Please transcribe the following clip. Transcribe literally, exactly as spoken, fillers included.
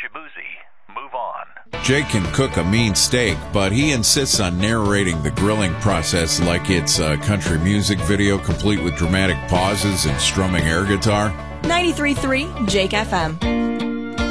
Shabuzi. Move on. Jake can cook a mean steak, but he insists on narrating the grilling process like it's a country music video complete with dramatic pauses and strumming air guitar. ninety-three point three Jake F M.